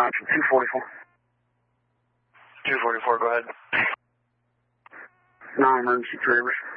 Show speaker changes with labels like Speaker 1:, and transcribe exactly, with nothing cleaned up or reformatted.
Speaker 1: Johnson, two forty-four.
Speaker 2: two forty-four, go ahead.
Speaker 1: Non-emergency three rivers.